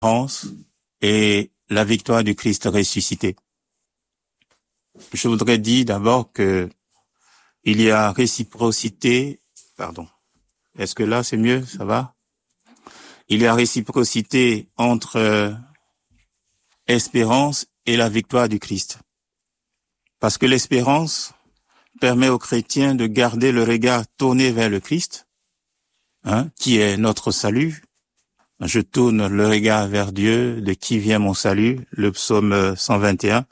et la victoire du Christ ressuscité. Je voudrais dire d'abord que il y a réciprocité, Est-ce que là c'est mieux, ça va? Il y a réciprocité entre espérance et la victoire du Christ. Parce que l'espérance permet aux chrétiens de garder le regard tourné vers le Christ, qui est notre salut. Je tourne le regard vers Dieu, de qui vient mon salut, le psaume 121.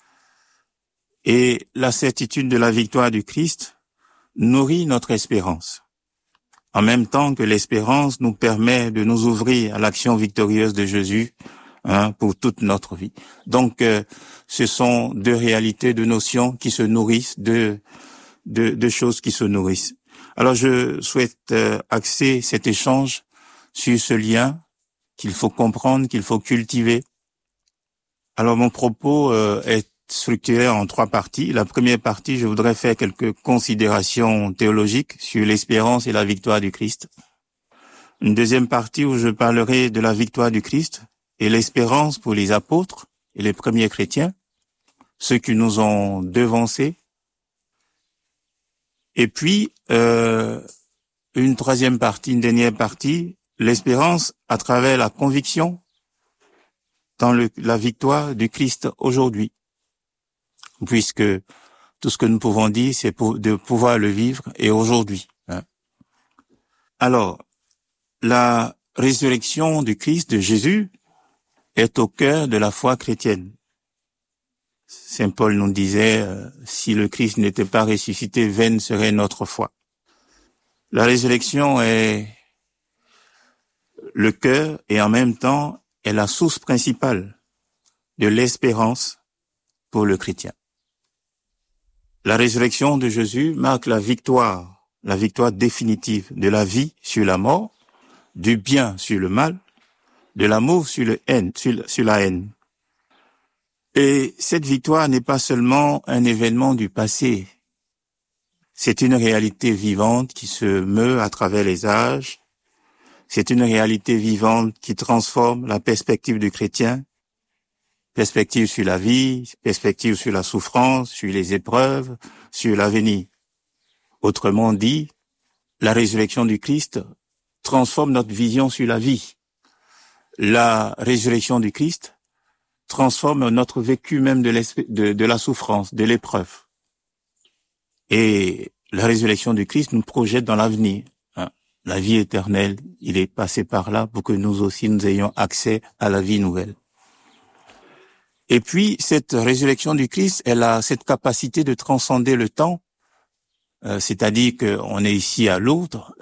Et la certitude de la victoire du Christ nourrit notre espérance. En même temps que l'espérance nous permet de nous ouvrir à l'action victorieuse de Jésus, pour toute notre vie. Donc, ce sont deux réalités, deux notions qui se nourrissent, deux choses qui se nourrissent. Alors, je souhaite axer cet échange sur ce lien qu'il faut comprendre, qu'il faut cultiver. Alors, mon propos est structuré en 3 parties. La première partie, je voudrais faire quelques considérations théologiques sur l'espérance et la victoire du Christ. Une deuxième partie où je parlerai de la victoire du Christ et l'espérance pour les apôtres et les premiers chrétiens, ceux qui nous ont devancés. Et puis, une troisième partie, une dernière partie, l'espérance à travers la conviction dans la victoire du Christ aujourd'hui. Puisque tout ce que nous pouvons dire, c'est de pouvoir le vivre et aujourd'hui. Alors, la résurrection du Christ, de Jésus, est au cœur de la foi chrétienne. Saint Paul nous disait, si le Christ n'était pas ressuscité, vaine serait notre foi. La résurrection est le cœur et en même temps est la source principale de l'espérance pour le chrétien. La résurrection de Jésus marque la victoire définitive de la vie sur la mort, du bien sur le mal, de l'amour sur la haine. Et cette victoire n'est pas seulement un événement du passé. C'est une réalité vivante qui se meut à travers les âges. C'est une réalité vivante qui transforme la perspective du chrétien, perspective sur la vie, perspective sur la souffrance, sur les épreuves, sur l'avenir. Autrement dit, la résurrection du Christ transforme notre vision sur la vie. La résurrection du Christ transforme notre vécu même de la souffrance, de l'épreuve. Et la résurrection du Christ nous projette dans l'avenir. La vie éternelle, il est passé par là pour que nous aussi nous ayons accès à la vie nouvelle. Et puis, cette résurrection du Christ, elle a cette capacité de transcender le temps, c'est-à-dire qu'on est ici à Lourdes,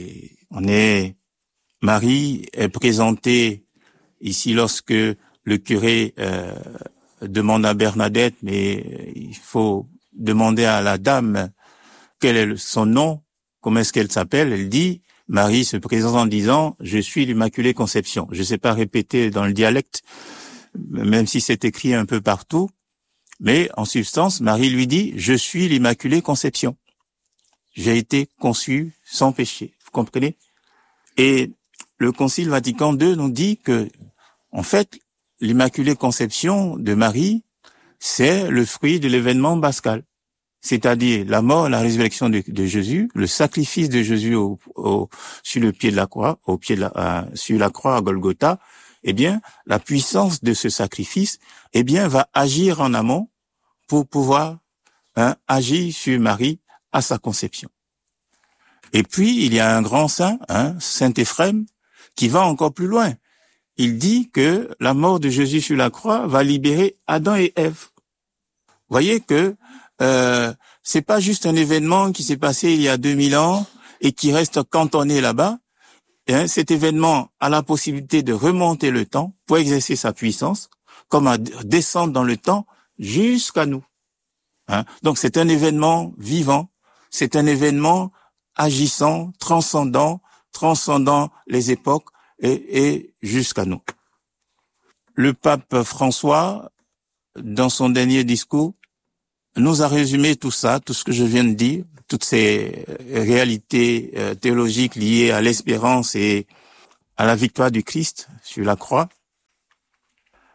Marie est présentée ici lorsque le curé demande à Bernadette, mais il faut demander à la dame quel est son nom, comment est-ce qu'elle s'appelle. Elle dit, Marie se présente en disant, je suis l'Immaculée Conception. Je ne sais pas répéter dans le dialecte, même si c'est écrit un peu partout, mais en substance, Marie lui dit, je suis l'Immaculée Conception. J'ai été conçue sans péché. Vous comprenez? Et le Concile Vatican II nous dit que, en fait, l'Immaculée Conception de Marie, c'est le fruit de l'événement pascal. C'est-à-dire la mort, la résurrection de Jésus, le sacrifice de Jésus sur le pied de la croix, sur la croix à Golgotha. Eh bien, la puissance de ce sacrifice, va agir en amont pour pouvoir agir sur Marie à sa conception. Et puis, il y a un grand saint, Saint Éphrem, qui va encore plus loin. Il dit que la mort de Jésus sur la croix va libérer Adam et Ève. Vous voyez que c'est pas juste un événement qui s'est passé il y a 2000 ans et qui reste cantonné là-bas. Cet événement a la possibilité de remonter le temps pour exercer sa puissance, comme à descendre dans le temps jusqu'à nous. Donc c'est un événement vivant, c'est un événement agissant, transcendant les époques et jusqu'à nous. Le pape François, dans son dernier discours, nous a résumé tout ça, tout ce que je viens de dire, toutes ces réalités théologiques liées à l'espérance et à la victoire du Christ sur la croix.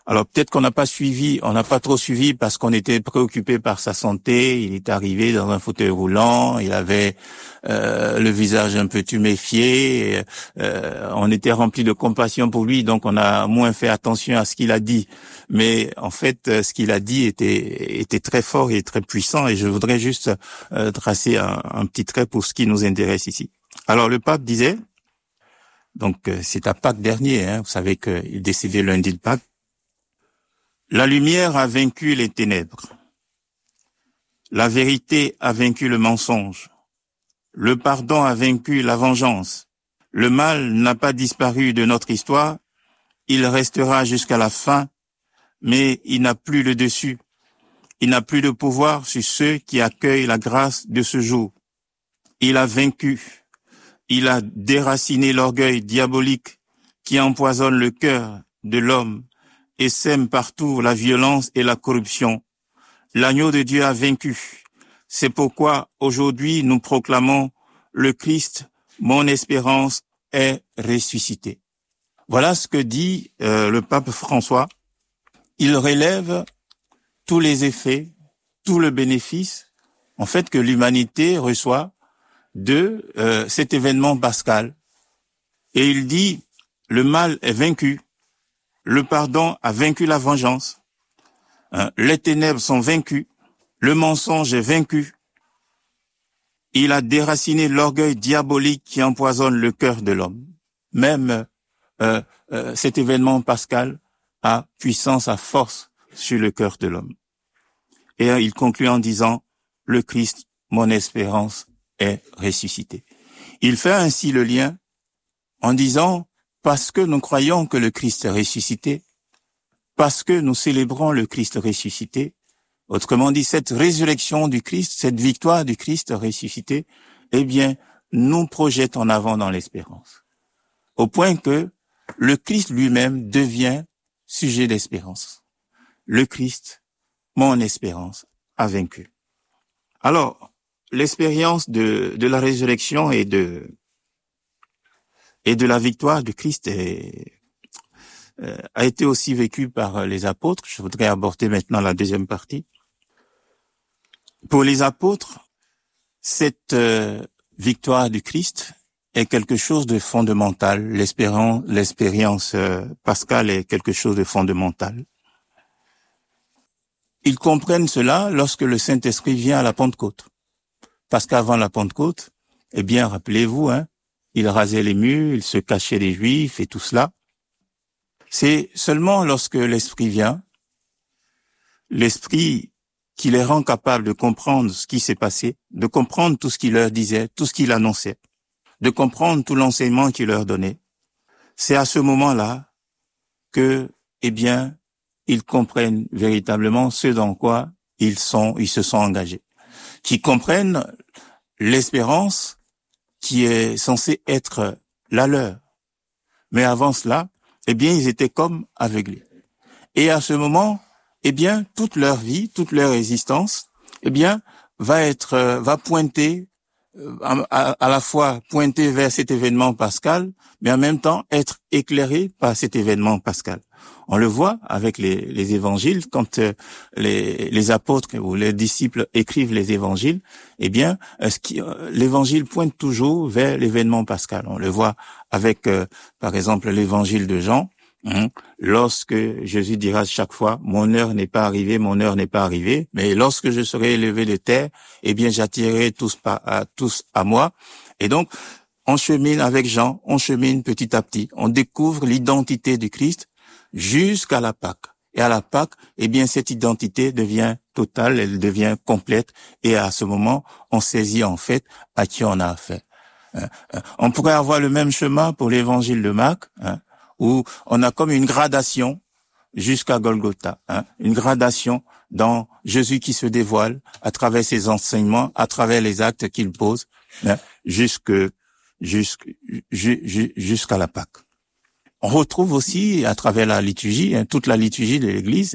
Alors peut-être qu'on n'a pas trop suivi parce qu'on était préoccupé par sa santé. Il est arrivé dans un fauteuil roulant, il avait le visage un peu tuméfié. On était rempli de compassion pour lui, donc on a moins fait attention à ce qu'il a dit. Mais en fait, ce qu'il a dit était très fort et très puissant. Et je voudrais juste tracer un petit trait pour ce qui nous intéresse ici. Alors le pape disait, donc c'est à Pâques dernier, vous savez qu'il est décédé lundi de Pâques. La lumière a vaincu les ténèbres. La vérité a vaincu le mensonge. Le pardon a vaincu la vengeance. Le mal n'a pas disparu de notre histoire. Il restera jusqu'à la fin, mais il n'a plus le dessus. Il n'a plus de pouvoir sur ceux qui accueillent la grâce de ce jour. Il a vaincu. Il a déraciné l'orgueil diabolique qui empoisonne le cœur de l'homme et sème partout la violence et la corruption. L'agneau de Dieu a vaincu. C'est pourquoi aujourd'hui nous proclamons le Christ, mon espérance est ressuscité. Voilà ce que dit le pape François. Il relève tous les effets, tout le bénéfice, en fait, que l'humanité reçoit de cet événement pascal. Et il dit, le mal est vaincu. Le pardon a vaincu la vengeance. Les ténèbres sont vaincues. Le mensonge est vaincu. Il a déraciné l'orgueil diabolique qui empoisonne le cœur de l'homme. Même cet événement pascal a puissance, a force sur le cœur de l'homme. Et il conclut en disant, le Christ, mon espérance, est ressuscité. Il fait ainsi le lien en disant, parce que nous croyons que le Christ est ressuscité, parce que nous célébrons le Christ ressuscité, autrement dit, cette résurrection du Christ, cette victoire du Christ ressuscité, eh bien, nous projette en avant dans l'espérance. Au point que le Christ lui-même devient sujet d'espérance. Le Christ, mon espérance, a vaincu. Alors, l'expérience de la résurrection et de la victoire du Christ a été aussi vécue par les apôtres. Je voudrais aborder maintenant la deuxième partie. Pour les apôtres, cette victoire du Christ est quelque chose de fondamental. L'expérience pascale est quelque chose de fondamental. Ils comprennent cela lorsque le Saint-Esprit vient à la Pentecôte. Parce qu'avant la Pentecôte, eh bien, rappelez-vous, il rasait les murs, il se cachait des Juifs et tout cela. C'est seulement lorsque l'Esprit vient, l'Esprit qui les rend capables de comprendre ce qui s'est passé, de comprendre tout ce qu'il leur disait, tout ce qu'il annonçait, de comprendre tout l'enseignement qu'il leur donnait. C'est à ce moment-là que, eh bien, ils comprennent véritablement ce dans quoi ils se sont engagés. Qu'ils comprennent l'espérance qui est censée être la leur. Mais avant cela, eh bien, ils étaient comme aveuglés. Et à ce moment, eh bien, toute leur vie, toute leur existence, eh bien, va pointer, à la fois pointer vers cet événement pascal, mais en même temps être éclairé par cet événement pascal. On le voit avec les évangiles, quand les apôtres ou les disciples écrivent les évangiles, eh bien, l'évangile pointe toujours vers l'événement pascal. On le voit avec, par exemple, l'évangile de Jean, lorsque Jésus dira chaque fois, mon heure n'est pas arrivée, mon heure n'est pas arrivée, mais lorsque je serai élevé de terre, eh bien, j'attirerai tous à moi. Et donc, on chemine avec Jean, on chemine petit à petit, on découvre l'identité du Christ jusqu'à la Pâque. Et à la Pâque, eh bien, cette identité devient totale, elle devient complète, et à ce moment, on saisit en fait à qui on a affaire. On pourrait avoir le même chemin pour l'évangile de Marc, où on a comme une gradation jusqu'à Golgotha, une gradation dans Jésus qui se dévoile à travers ses enseignements, à travers les actes qu'il pose, jusqu'à la Pâque. On retrouve aussi à travers la liturgie, toute la liturgie de l'Église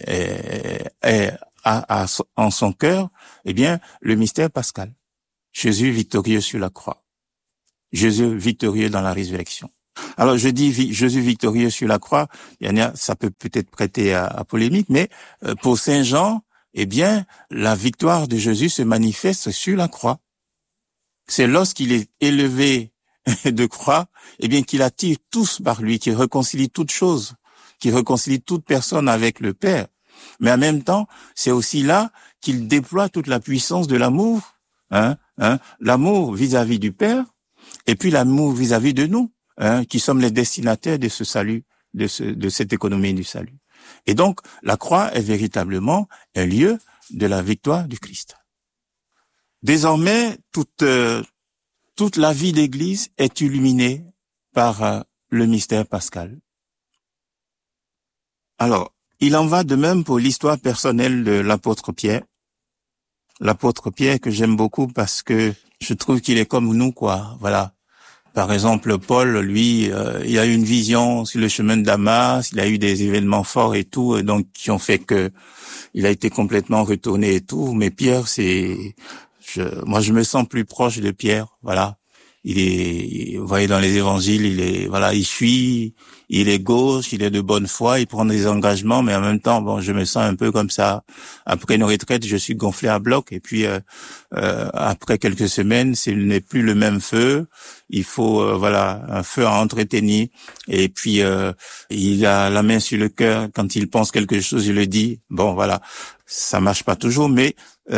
a en son cœur, eh bien, le mystère pascal. Jésus victorieux sur la croix. Jésus victorieux dans la résurrection. Alors je dis Jésus victorieux sur la croix, ça peut peut-être prêter à polémique, mais pour Saint Jean, eh bien, la victoire de Jésus se manifeste sur la croix. C'est lorsqu'il est élevé de croix, eh bien, qu'il attire tous par lui, qu'il réconcilie toutes choses, qu'il réconcilie toute personne avec le Père. Mais en même temps, c'est aussi là qu'il déploie toute la puissance de l'amour, l'amour vis-à-vis du Père, et puis l'amour vis-à-vis de nous, qui sommes les destinataires de ce salut, de cette économie du salut. Et donc, la croix est véritablement un lieu de la victoire du Christ. Désormais, toute la vie d'Église est illuminée par le mystère pascal. Alors, il en va de même pour l'histoire personnelle de l'apôtre Pierre. L'apôtre Pierre que j'aime beaucoup parce que je trouve qu'il est comme nous, quoi. Voilà. Par exemple, Paul, lui, il a eu une vision sur le chemin de Damas, il a eu des événements forts et tout, donc qui ont fait que il a été complètement retourné et tout. Mais Pierre, moi, je me sens plus proche de Pierre. Voilà. Vous voyez dans les évangiles, il suit, il est gauche, il est de bonne foi, il prend des engagements, mais en même temps, bon, je me sens un peu comme ça. Après une retraite, je suis gonflé à bloc, et puis après quelques semaines, ce n'est plus le même feu. Il faut un feu à entretenir, et puis il a la main sur le cœur quand il pense quelque chose, il le dit. Bon, voilà, ça marche pas toujours, mais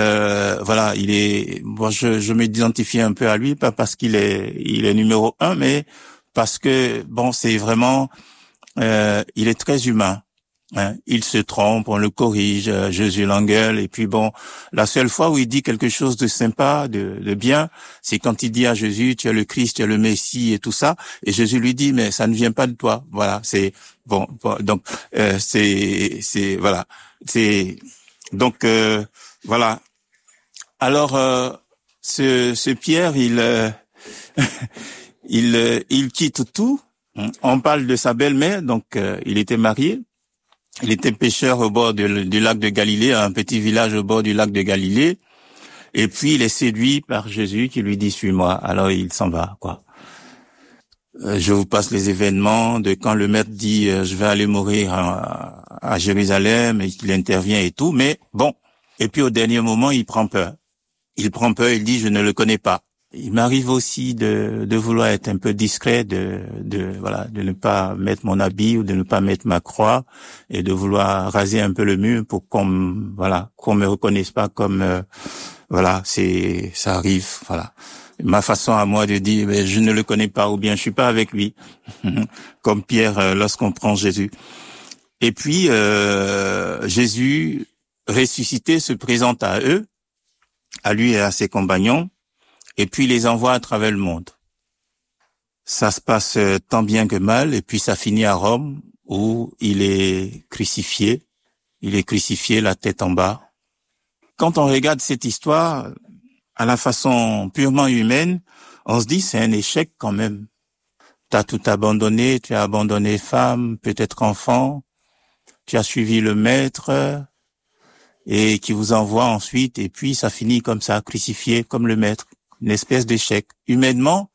je m'identifie un peu à lui, pas parce qu'il est numéro 1, mais parce que c'est vraiment il est très humain. Il se trompe, on le corrige, Jésus l'engueule, et puis la seule fois où il dit quelque chose de sympa, de bien, c'est quand il dit à Jésus, tu es le Christ, tu es le Messie et tout ça, et Jésus lui dit, mais ça ne vient pas de toi. Voilà, c'est donc voilà. Alors ce Pierre, il quitte tout. On parle de sa belle-mère, donc il était marié. Il était pêcheur au bord du lac de Galilée, un petit village au bord du lac de Galilée. Et puis il est séduit par Jésus qui lui dit suis-moi. Alors il s'en va, quoi. Je vous passe les événements de quand le maître dit je vais aller mourir à Jérusalem, et qu'il intervient et tout. Mais et puis au dernier moment il prend peur. Il dit je ne le connais pas. Il m'arrive aussi de vouloir être un peu discret, de ne pas mettre mon habit ou de ne pas mettre ma croix, et de vouloir raser un peu le mur pour qu'on me reconnaisse pas comme ça arrive, voilà. Ma façon à moi de dire mais je ne le connais pas, ou bien je suis pas avec lui, comme Pierre lorsqu'on prend Jésus. Et puis Jésus ressuscité se présente à eux, à lui et à ses compagnons. Et puis il les envoie à travers le monde. Ça se passe tant bien que mal, et puis ça finit à Rome, où il est crucifié. Il est crucifié la tête en bas. Quand on regarde cette histoire à la façon purement humaine, on se dit c'est un échec quand même. Tu as tout abandonné, tu as abandonné femme, peut-être enfant, tu as suivi le maître, et qui vous envoie ensuite, et puis ça finit comme ça, crucifié comme le maître. Une espèce d'échec. Humainement,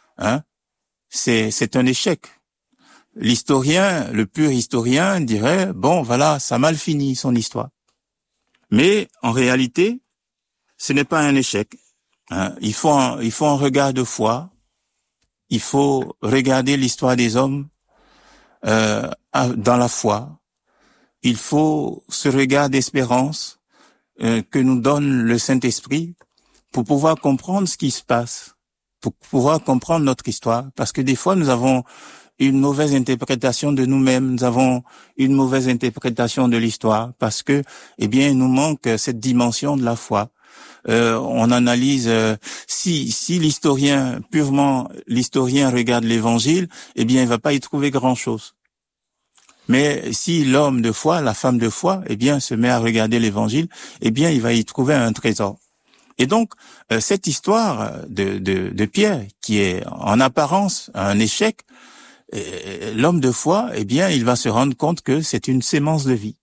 c'est un échec. L'historien, le pur historien dirait, ça a mal fini son histoire. Mais en réalité, ce n'est pas un échec. Il faut un regard de foi. Il faut regarder l'histoire des hommes dans la foi. Il faut ce regard d'espérance que nous donne le Saint-Esprit, pour pouvoir comprendre ce qui se passe, pour pouvoir comprendre notre histoire. Parce que des fois, nous avons une mauvaise interprétation de nous-mêmes, nous avons une mauvaise interprétation de l'histoire, parce que, il nous manque cette dimension de la foi. On analyse, si l'historien regarde l'Évangile, il va pas y trouver grand-chose. Mais si l'homme de foi, la femme de foi, se met à regarder l'Évangile, il va y trouver un trésor. Et donc, cette histoire de Pierre, qui est en apparence un échec, l'homme de foi, il va se rendre compte que c'est une sémence de vie.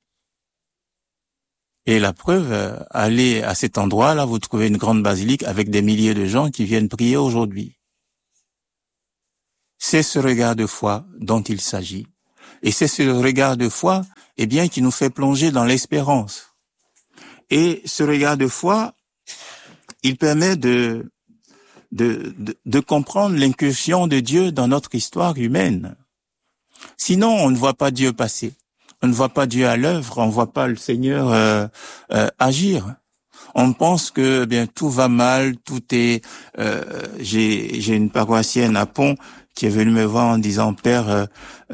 Et la preuve, allez à cet endroit-là, vous trouvez une grande basilique avec des milliers de gens qui viennent prier aujourd'hui. C'est ce regard de foi dont il s'agit. Et c'est ce regard de foi, qui nous fait plonger dans l'espérance. Et ce regard de foi, il permet de comprendre l'incursion de Dieu dans notre histoire humaine. Sinon, on ne voit pas Dieu passer. On ne voit pas Dieu à l'œuvre, on ne voit pas le Seigneur agir. On pense que tout va mal, tout est... J'ai une paroissienne à Pont qui est venue me voir en disant « Père,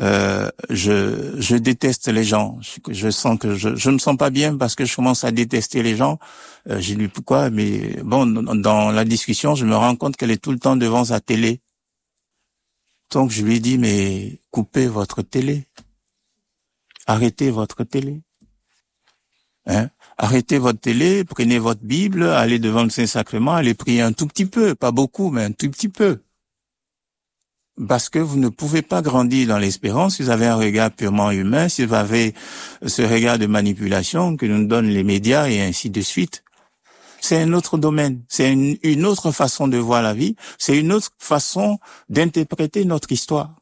je déteste les gens. Je sens que je me sens pas bien parce que je commence à détester les gens. » J'ai dit « Pourquoi ?» Mais bon, dans la discussion, je me rends compte qu'elle est tout le temps devant sa télé. Donc je lui dis « Mais coupez votre télé. Arrêtez votre télé. » Arrêtez votre télé, prenez votre Bible, allez devant le Saint-Sacrement, allez prier un tout petit peu, pas beaucoup, mais un tout petit peu. Parce que vous ne pouvez pas grandir dans l'espérance si vous avez un regard purement humain, si vous avez ce regard de manipulation que nous donnent les médias et ainsi de suite. C'est un autre domaine, c'est une autre façon de voir la vie, c'est une autre façon d'interpréter notre histoire.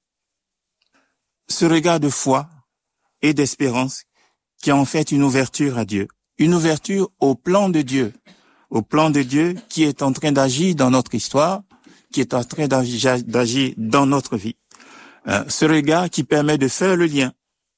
Ce regard de foi et d'espérance qui est en fait une ouverture à Dieu, une ouverture au plan de Dieu qui est en train d'agir dans notre histoire, qui est en train d'agir dans notre vie. Ce regard qui permet de faire le lien,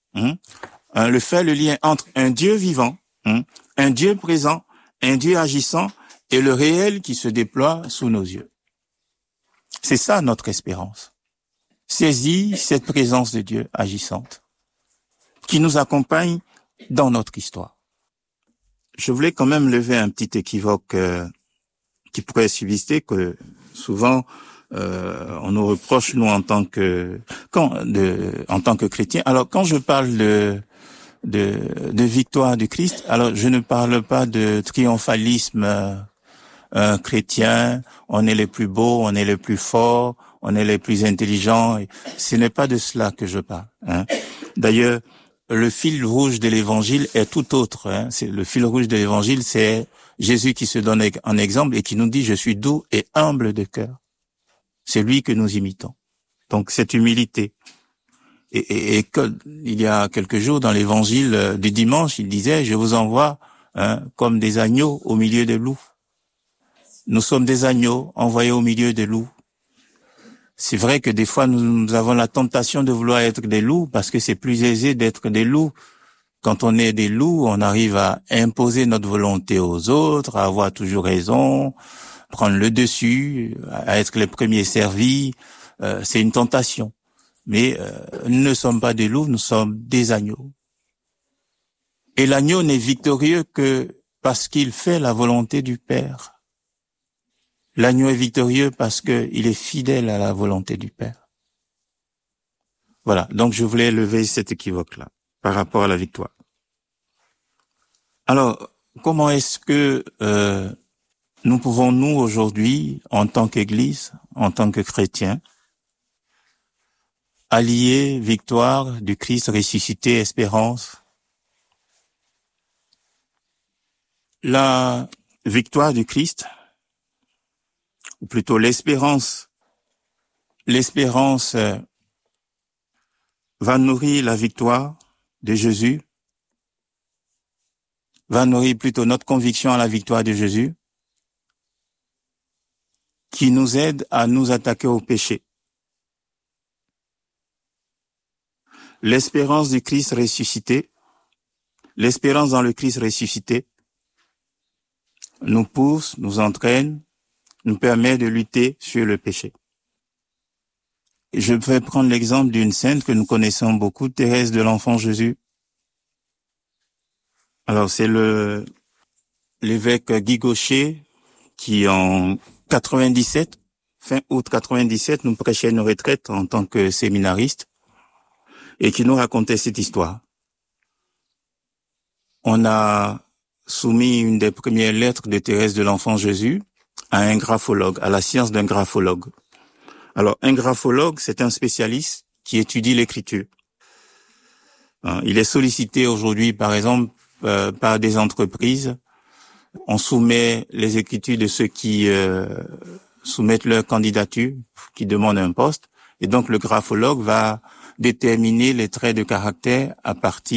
faire le lien entre un Dieu vivant, un Dieu présent, un Dieu agissant et le réel qui se déploie sous nos yeux. C'est ça notre espérance. Saisir cette présence de Dieu agissante qui nous accompagne dans notre histoire. Je voulais quand même lever un petit équivoque qui pourrait subsister, que souvent on nous reproche, nous, en tant que chrétiens. Alors quand je parle de victoire du Christ, alors je ne parle pas de triomphalisme chrétien, on est les plus beaux, on est les plus forts, on est les plus intelligents. Ce n'est pas de cela que je parle. D'ailleurs, le fil rouge de l'évangile est tout autre. Le fil rouge de l'évangile, c'est Jésus qui se donne en exemple et qui nous dit « Je suis doux et humble de cœur ». C'est lui que nous imitons. Donc cette humilité. Et il y a quelques jours, dans l'évangile du dimanche, il disait « Je vous envoie comme des agneaux au milieu des loups ». Nous sommes des agneaux envoyés au milieu des loups. C'est vrai que des fois, nous avons la tentation de vouloir être des loups parce que c'est plus aisé d'être des loups. Quand on est des loups, on arrive à imposer notre volonté aux autres, à avoir toujours raison, prendre le dessus, à être les premiers servis. C'est une tentation. Mais nous ne sommes pas des loups, nous sommes des agneaux. Et l'agneau n'est victorieux que parce qu'il fait la volonté du Père. L'agneau est victorieux parce qu'il est fidèle à la volonté du Père. Voilà, donc je voulais lever cet équivoque-là par rapport à la victoire. Alors, comment est-ce que nous pouvons, nous, aujourd'hui, en tant qu'Église, en tant que chrétiens, allier victoire du Christ ressuscité, espérance? La victoire du Christ, ou plutôt l'espérance va nourrir la victoire de Jésus, va nourrir plutôt notre conviction à la victoire de Jésus, qui nous aide à nous attaquer au péché. L'espérance du Christ ressuscité, l'espérance dans le Christ ressuscité, nous pousse, nous entraîne, nous permet de lutter sur le péché. Je vais prendre l'exemple d'une sainte que nous connaissons beaucoup, Thérèse de l'Enfant Jésus. Alors c'est l'évêque Guy Gaucher qui en 97, fin août 97, nous prêchait une retraite en tant que séminariste et qui nous racontait cette histoire. On a soumis une des premières lettres de Thérèse de l'Enfant Jésus à un graphologue, à la science d'un graphologue. Alors, un graphologue, c'est un spécialiste qui étudie l'écriture. Il est sollicité aujourd'hui, par exemple, par des entreprises. On soumet les écritures de ceux qui soumettent leur candidature, qui demandent un poste, Et donc le graphologue va déterminer les traits de caractère à partir